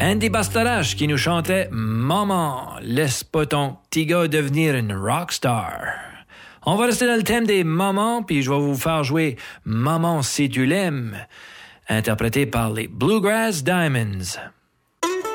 Andy Bastarache qui nous chantait Maman, laisse pas ton petit gars devenir une rockstar. On va rester dans le thème des mamans, puis je vais vous faire jouer Maman si tu l'aimes, interprété par les Bluegrass Diamonds.